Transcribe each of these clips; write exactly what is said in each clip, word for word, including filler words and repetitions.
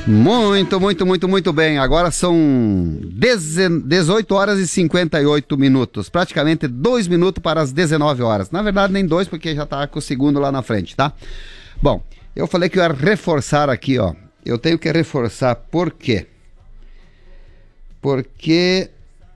Muito, muito, muito, muito bem. Agora são dezoito horas e cinquenta e oito minutos. Praticamente dois minutos para as dezenove horas. Na verdade, nem dois, porque já tá com o segundo lá na frente, tá? Bom, eu falei que eu ia reforçar aqui, ó. Eu tenho que reforçar por quê? Porque...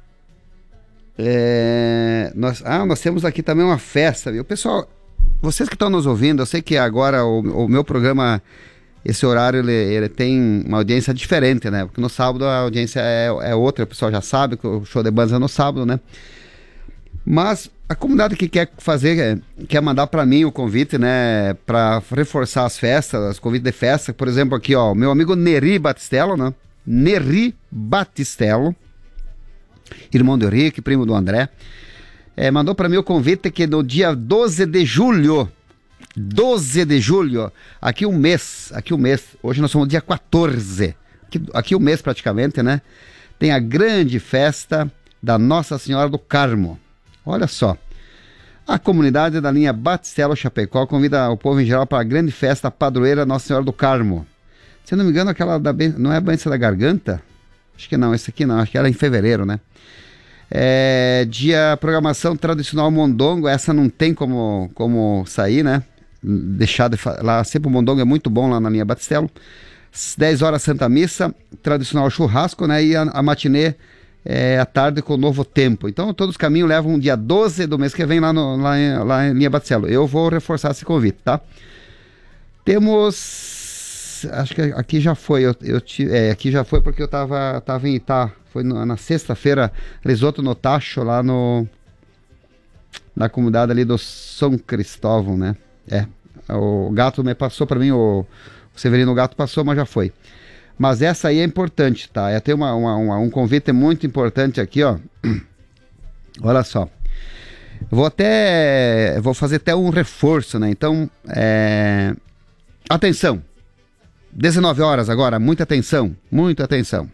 É, nós, ah, nós temos aqui também uma festa, viu? Pessoal, vocês que estão nos ouvindo, eu sei que agora o, o meu programa... Esse horário ele, ele tem uma audiência diferente, né? Porque no sábado a audiência é, é outra, o pessoal já sabe que o show de bandas é no sábado, né? Mas a comunidade que quer fazer, quer mandar para mim o convite, né? Para reforçar as festas, os convites de festa. Por exemplo, aqui, ó, meu amigo Neri Batistello, né? Neri Batistello, irmão do Henrique, primo do André, é, mandou para mim o convite que no dia doze de julho, doze de julho, aqui um mês, aqui um mês, hoje nós somos no dia quatorze, aqui, aqui um mês praticamente, né? Tem a grande festa da Nossa Senhora do Carmo. Olha só, a comunidade da linha Batistello Chapecó convida o povo em geral para a grande festa padroeira Nossa Senhora do Carmo. Se eu não me engano, aquela da ben... não é a Benção da Garganta? Acho que não, esse aqui não, acho que era em fevereiro, né? É, dia programação tradicional mondongo, essa não tem como, como sair, né? Deixar de fa... lá, sempre o mondongo é muito bom lá na linha Batistello. dez horas Santa Missa, tradicional churrasco, né? E a, a matinê é, à tarde com o Novo Tempo. Então todos os caminhos levam dia doze do mês que vem lá, no, lá, em, lá em linha Batistello. Eu vou reforçar esse convite, tá? Temos, acho que aqui já foi, eu, eu é, aqui já foi porque eu tava, tava em Itá, foi no, na sexta-feira, risoto no tacho lá no na comunidade ali do São Cristóvão, né? É, o Gato me passou para mim, o, o Severino Gato passou, mas já foi. Mas essa aí é importante, tá? É, tem uma, uma, uma, um convite muito importante aqui, ó. Olha só. Vou até, vou fazer até um reforço, né? Então, é... atenção. dezenove horas agora, muita atenção, muita atenção.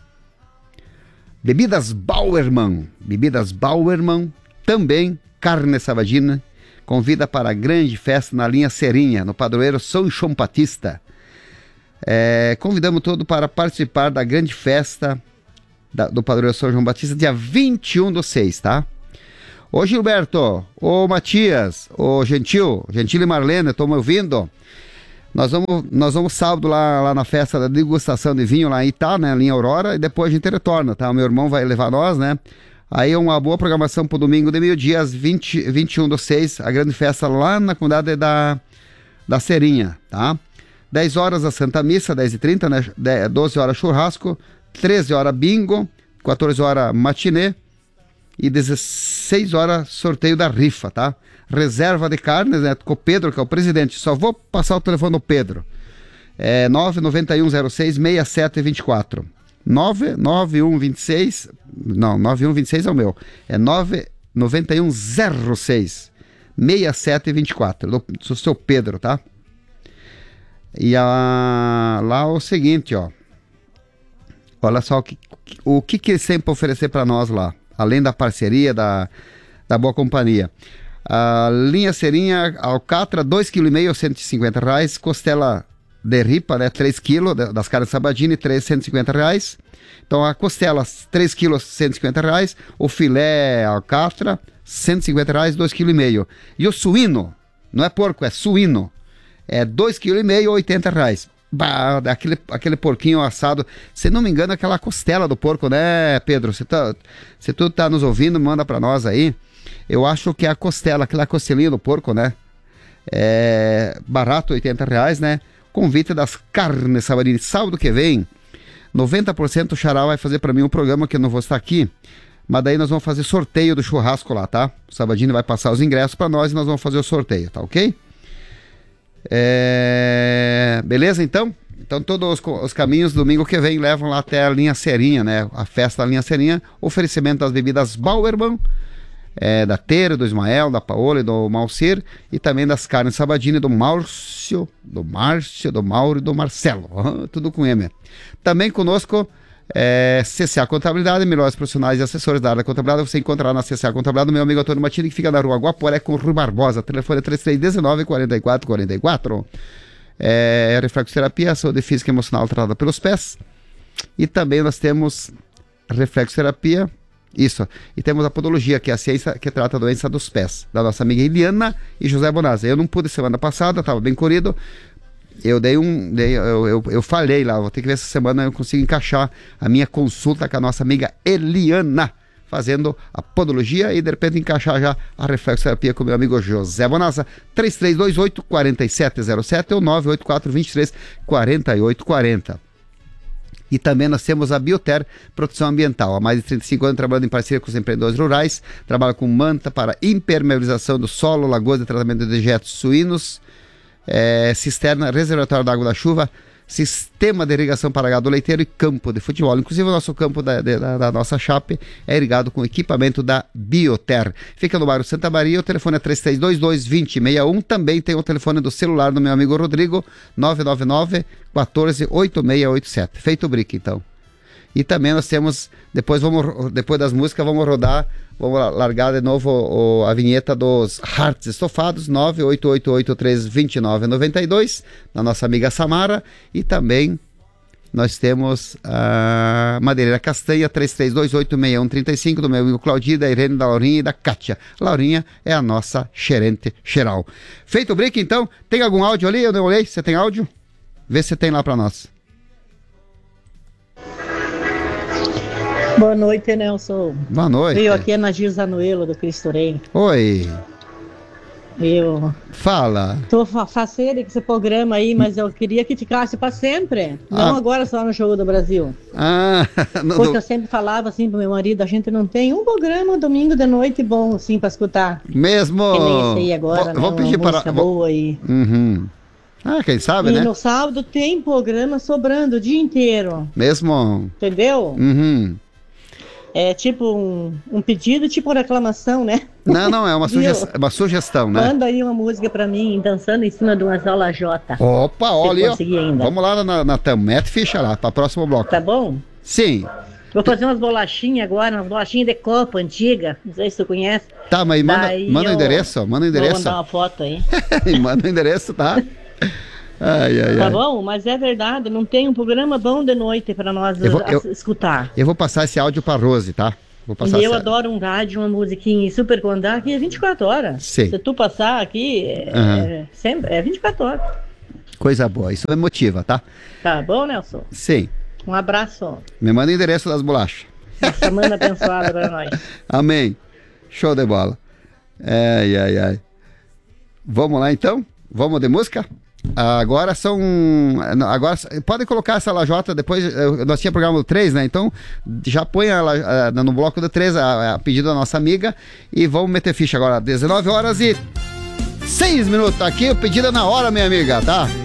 Bebidas Bauerman, Bebidas Bauerman, também carne sabadina, convida para a grande festa na linha Serinha, no padroeiro São João Batista. É, convidamos todos para participar da grande festa da, do padroeiro São João Batista, dia vinte e um do seis, tá? Ô Gilberto, ô Matias, ô Gentil, Gentil e Marlene, estão me ouvindo? Nós vamos, nós vamos sábado lá, lá na festa da degustação de vinho lá em Itá, né, linha Aurora, e depois a gente retorna, tá? O meu irmão vai levar nós, né? Aí uma boa programação para o domingo de meio-dia, às vinte, vinte e um do seis, a grande festa lá na comunidade da, da Serinha, tá? dez horas a Santa Missa, dez e trinta, né? doze horas churrasco, treze horas bingo, quatorze horas matinê e dezesseis horas sorteio da rifa, tá? Reserva de carnes, né? Com o Pedro, que é o presidente. Só vou passar o telefone do Pedro. É nove nove um zero seis seis sete dois quatro. nove nove um dois seis, não, nove um dois seis é o meu, é nove nove um zero seis seis sete dois quatro, do, do seu Pedro, tá? E a, lá o seguinte, ó, olha só o que, o que que ele sempre oferecer para nós lá, além da parceria, da, da boa companhia. A linha Serinha, alcatra, dois vírgula cinco quilos, cento e cinquenta reais, costela de ripa, né, três quilos, das carnes sabadini, cento e cinquenta reais. Então a costela, três quilos, cento e cinquenta reais. O filé alcatra, cento e cinquenta reais, dois vírgula cinco quilos. E o suíno, não é porco, é suíno, é dois vírgula cinco quilos, oitenta reais. Bah, aquele, aquele porquinho assado, se não me engano, aquela costela do porco, né, Pedro? Se, tá, se tu tá nos ouvindo, manda pra nós aí. Eu acho que é a costela, aquela costelinha do porco, né? É barato, oitenta reais, né? Convite das carnes sabadini. Sábado que vem, noventa por cento o Xará vai fazer para mim um programa que eu não vou estar aqui, mas daí nós vamos fazer sorteio do churrasco lá, tá? O Sabadini vai passar os ingressos para nós e nós vamos fazer o sorteio, tá ok? É... Beleza, então? Então todos os, os caminhos domingo que vem levam lá até a linha Serinha, né? A festa da linha Serinha, oferecimento das bebidas Bauerman, É, da Tere, do Ismael, da Paola e do Malcir, e também das carnes Sabadini, do Márcio, do Márcio, do Mauro e do Marcelo, tudo com M. Também conosco é, C C A Contabilidade, melhores profissionais e assessores da área da contabilidade, você encontrará na C C A Contabilidade o meu amigo Antônio Matini, que fica na rua Guaporé com o Rui Barbosa, telefone três três um nove, quatro quatro quatro quatro. é, reflexoterapia, saúde física e emocional tratada pelos pés. E também nós temos reflexoterapia, isso, e temos a podologia, que é a ciência que trata a doença dos pés, da nossa amiga Eliana e José Bonazzi. Eu não pude semana passada, estava bem corrido. Eu dei um. Dei, eu, eu, eu falhei lá, vou ter que ver essa semana eu consigo encaixar a minha consulta com a nossa amiga Eliana, fazendo a podologia e de repente encaixar já a reflexoterapia com o meu amigo José Bonazzi. Três três dois oito, quatro sete zero sete ou nove oito quatro, dois três, quatro oito quatro zero. E também nós temos a Bioter Proteção Ambiental. Há mais de trinta e cinco anos trabalhando em parceria com os empreendedores rurais. Trabalha com manta para impermeabilização do solo, lagoas de tratamento de dejetos suínos, é, cisterna, reservatório da água da chuva, sistema de irrigação para gado leiteiro e campo de futebol. Inclusive o nosso campo da, de, da, da nossa chape é irrigado com equipamento da Bioter. Fica no bairro Santa Maria, o telefone é três três dois dois, dois zero seis um. Também tem o telefone do celular do meu amigo Rodrigo, nove nove nove, um quatro, oito seis oito sete. Feito o brick, então. E também nós temos, depois, vamos, depois das músicas, vamos rodar, vamos largar de novo o, a vinheta dos Hearts Estofados, nove oito oito oito três, dois nove nove dois, da nossa amiga Samara. E também nós temos a Madeireira Castanha, três três dois oito, seis um três cinco, do meu amigo Claudio, da Irene, da Laurinha e da Kátia. Laurinha é a nossa gerente geral. Feito o break, então, tem algum áudio ali? Eu não olhei, você tem áudio? Vê se tem lá para nós. Boa noite, Nelson. Boa noite. Eu aqui é Nadir Zanuelo, do Cristo Rei. Oi. Eu Fala. tô faceira com esse programa aí, mas eu queria que ficasse para sempre. Não Ah. agora só no Jogo do Brasil. Ah, no, Porque no, eu sempre falava assim pro meu marido, a gente não tem um programa domingo de noite bom assim para escutar. mesmo. Que nem esse aí agora, Vou, né? vou Uma pedir para. música Vou, boa aí. uhum. Ah, quem sabe, E né? no sábado tem programa sobrando o dia inteiro, Mesmo. entendeu? Uhum. É tipo um, um pedido, tipo uma reclamação, né? Não, não, é uma, Viu? suge uma sugestão, né? Manda aí uma música pra mim, dançando em cima de umas aulas J. Opa, olha aí, ó. conseguir ainda. Vamos lá na, na, na mete ficha lá, para próximo bloco. Tá bom? Sim. Vou fazer umas bolachinhas agora, umas bolachinhas de copo antiga. Não sei se tu conhece. Tá, mas manda, Daí manda o eu endereço, manda o Vou endereço. mandar uma foto aí. Manda o endereço, tá? Ai, ai, Tá ai. bom? Mas é verdade, não tem um programa bom de noite pra nós Eu vou- a- eu- escutar. Eu vou passar esse áudio pra Rose, tá? Vou passar E eu essa- adoro um rádio, uma musiquinha em super condar que é vinte e quatro horas. Sim. Se tu passar aqui, é, Aham. é sempre, é vinte e quatro horas. Coisa boa, isso me motiva, tá? Tá bom, Nelson? Sim. Um abraço. Me manda o endereço das bolachas. Uma semana abençoada pra nós. Amém. Show de bola. Ai, ai, ai. Vamos lá então? Vamos de música? Agora são. Agora podem colocar essa lajota depois. eh, Nós tínhamos programa do três, né? Então já põe ela eh, no bloco do três, a, a pedido da nossa amiga. E vamos meter ficha agora. dezenove horas e seis minutos. Aqui o pedido é na hora, minha amiga, tá?